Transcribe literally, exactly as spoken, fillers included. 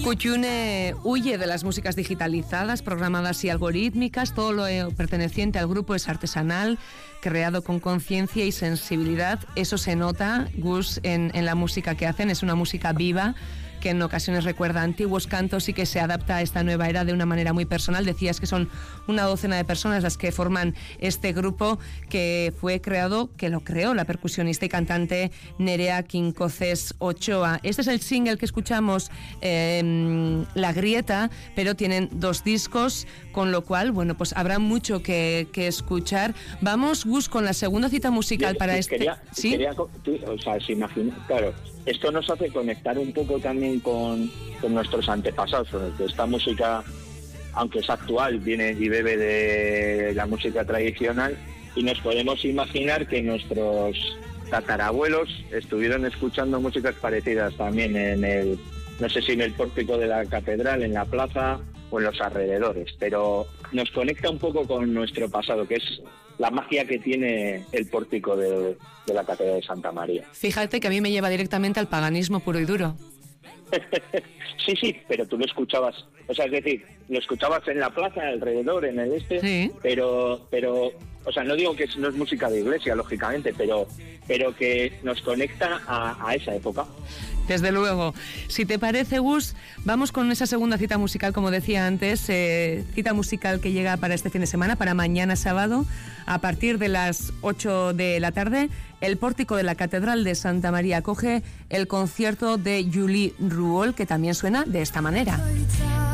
Cuyune huye de las músicas digitalizadas, programadas y algorítmicas. Todo lo perteneciente al grupo es artesanal, creado con conciencia y sensibilidad. Eso se nota, Gus, en, en la música que hacen. Es una música viva que en ocasiones recuerda antiguos cantos y que se adapta a esta nueva era de una manera muy personal. Decías que son una docena de personas las que forman este grupo, que fue creado, que lo creó la percusionista y cantante Nerea Quincoces Ochoa. Este es el single que escuchamos, eh, La Grieta, pero tienen dos discos, con lo cual, bueno, pues habrá mucho que, que escuchar. Vamos, Gus, con la segunda cita musical. Yo, para sí, este... Quería, ¿Sí? Quería, o sea, se imagina, claro, esto nos hace conectar un poco también con, con nuestros antepasados, porque esta música, aunque es actual, viene y bebe de la música tradicional, y nos podemos imaginar que nuestros tatarabuelos estuvieron escuchando músicas parecidas también en el, no sé si en el pórtico de la catedral, en la plaza o en los alrededores, pero nos conecta un poco con nuestro pasado, que es la magia que tiene el pórtico de, de la Catedral de Santa María. Fíjate que a mí me lleva directamente al paganismo puro y duro. Sí, sí, pero tú lo escuchabas, o sea, es decir, lo escuchabas en la plaza, alrededor, en el este, sí. pero, pero, o sea, no digo que no es música de iglesia, lógicamente, pero, pero que nos conecta a, a esa época. Desde luego. Si te parece, Gus, vamos con esa segunda cita musical, como decía antes, eh, cita musical que llega para este fin de semana, para mañana sábado, a partir de las ocho de la tarde. El pórtico de la Catedral de Santa María acoge el concierto de Julie Ruol, que también suena de esta manera.